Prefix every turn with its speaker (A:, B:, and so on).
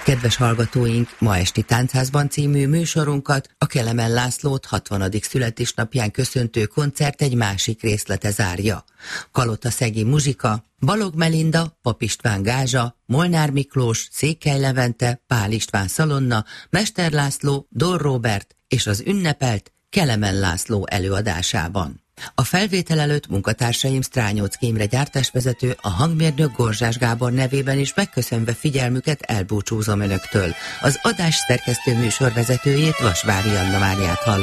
A: Kedves hallgatóink, ma esti Táncházban című műsorunkat a Kelemen Lászlót 60. születésnapján köszöntő koncert egy másik részlete zárja. Kalotaszegi muzsika, Balog Melinda, Pap István Gázsa, Molnár Miklós, Székely Levente, Pál István Szalonna, Mester László, Dor Róbert és az ünnepelt Kelemen László előadásában. A felvétel előtt munkatársaim Strányóczky Imre gyártásvezető, a hangmérnök Gorzsás Gábor nevében is megköszönve figyelmüket elbúcsúzom önöktől. Az adás szerkesztő műsorvezetőjét, Vasvári Anna Máriát hallották.